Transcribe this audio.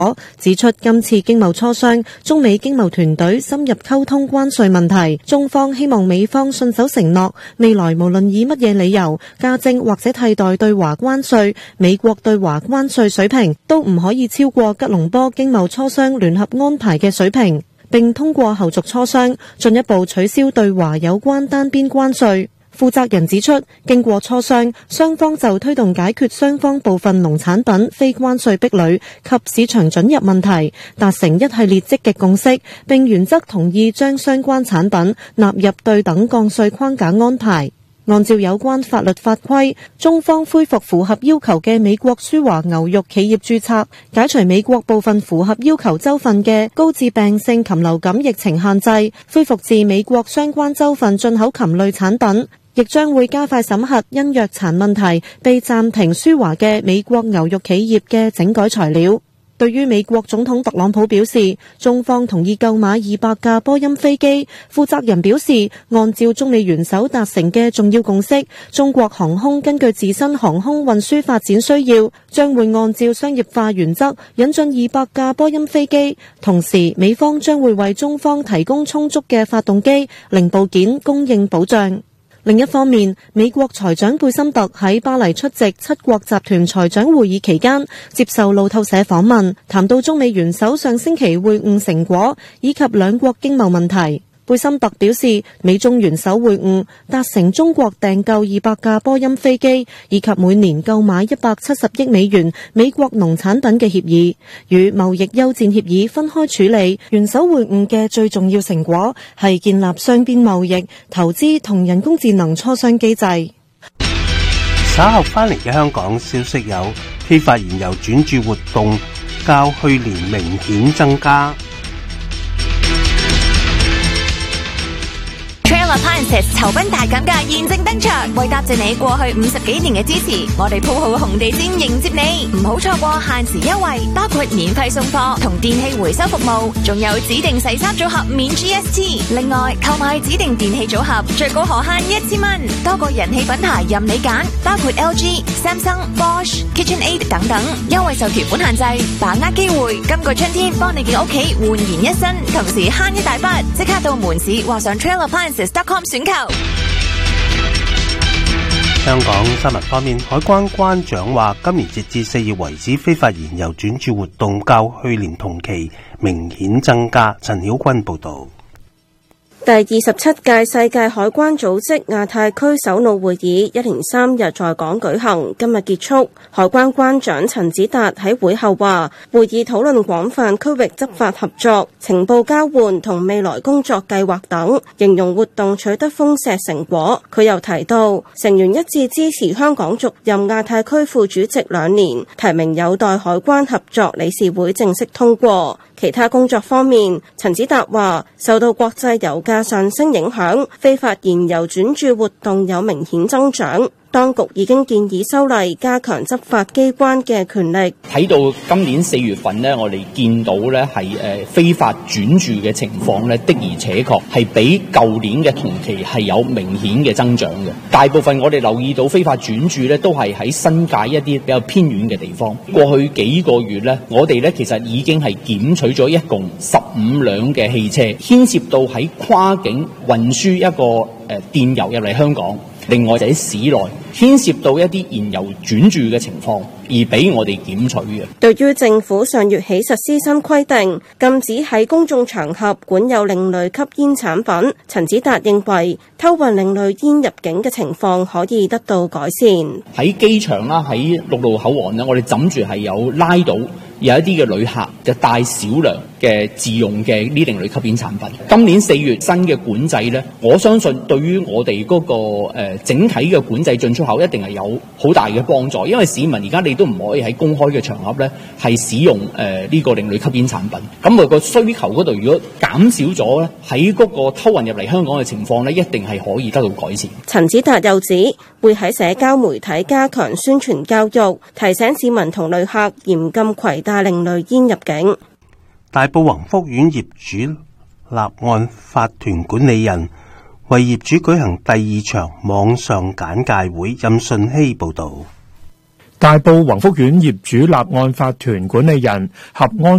指出今次經貿磋商，中美經貿團隊深入溝通關稅問題，中方希望美方信守承諾，未來無論以乜嘢理由加徵或者替代對華關稅，美國對華關稅水平都唔可以超過吉隆坡經貿磋商聯合安排嘅水平，並通過後續磋商進一步取消對華有關單邊關稅。負責人指出，經過磋商，雙方就推動解決雙方部分農產品非關稅壁壘及市場准入問題，達成一系列積極共識，並原則同意將相關產品納入對等降稅框架安排。按照有關法律法規，中方恢復符合要求嘅美國舒華牛肉企業註冊，解除美國部分符合要求州份嘅高致病性禽流感疫情限制，恢復自美國相關州份進口禽類產品，亦將會加快審核因藥殘問題被暫停舒華嘅美國牛肉企業嘅整改材料。對於美國總統特朗普表示，中方同意購買200架波音飛機，負責人表示，按照中美元首達成嘅重要共識，中國航空根據自身航空運輸發展需要，將會按照商業化原則引進200架波音飛機，同時美方將會為中方提供充足嘅發動機、零部件供應保障。另一方面，美國財長貝森特喺巴黎出席七國集團財長會議期間，接受路透社訪問，談到中美元首上星期會晤成果以及兩國經貿問題。貝森特表示，美中元首會晤達成中國訂購200架波音飛機以及每年購買170億美元美國農產品嘅協議，與貿易休戰協議分開處理。元首會晤嘅最重要成果係建立雙邊貿易、投資同人工智能磋商機制。 稍後翻嚟嘅香港消息有，非法燃油轉注活動較去年明顯增加。 Appliances 酬賓大減價現正登場，為答謝你過去50幾年嘅支持，我哋鋪好紅地毯迎接你，唔好錯過限時優惠，包括免費送貨同電器回收服務，仲有指定洗衫組合免 GST。另外，購買指定電器組合最高可慳1000蚊，多個人氣品牌任你揀，包括 LG、Samsung、Bosch、KitchenAid 等等，優惠受條款限制，把握機會，今個春天幫你嘅屋企煥然一新，同時慳一大筆，即刻到門市或上 TrailAppliances.com 選購。 香港新聞方面，海關關長話，今年截至4月為止，非法燃油轉注活動較去年同期明顯增加。陳曉君報道。 第27屆世界海關組織亞太區首腦會議一連3日在港舉行，今日結束。海關關長陳子達喺會後話，會議討論廣泛區域執法合作、情報交換同未來工作計劃等，形容活動取得豐碩成果。佢又提到，成員一致支持香港續任亞太區副主席2年，提名有待海關合作理事會正式通過。其他工作方面，陳子達話，受到國際油價上升影響，非法燃油轉注活動有明顯增長。當局已經建議修例加強執法機關嘅權力。 睇到今年4月份呢，我哋見到呢係非法轉注嘅情況呢，的而且確係比舊年嘅同期係有明顯嘅增長嘅。大部分我哋留意到非法轉注呢，都係喺新界一啲比較偏遠嘅地方。過去幾個月呢，我哋呢其實已經係檢取咗一共15輛嘅汽車，牽涉到喺跨境運輸一個電油入嚟香港。另外就喺市內牽涉到一啲燃油轉注嘅情況，而俾我哋檢取嘅。 對於政府上月起實施新規定，禁止喺公眾場合管有另類吸煙產品，陳子達認為偷運另類煙入境嘅情況可以得到改善。 喺機場啦，喺陸路口岸呢，我哋枕住係有拉到有一啲嘅旅客就帶少量嘅自用嘅呢另類吸煙產品。今年4月新嘅管制呢，我相信對於我哋嗰個整體嘅管制進出口一定係有好大嘅幫助，因為市民而家你都唔可以喺公開嘅場合呢係使用呢個另類吸煙產品。咁個需求嗰度如果減少咗呢，喺嗰個偷運入嚟香港嘅情況呢，一定係可以得到改善。 陳子達又指會喺社交媒體加強宣傳教育，提醒市民同旅客嚴禁攜帶另類煙入境。 大埔宏福苑業主立案法團管理人為業主舉行第2場網上簡介會。任順熙報道。 大埔宏福苑業主立案法團管理人合安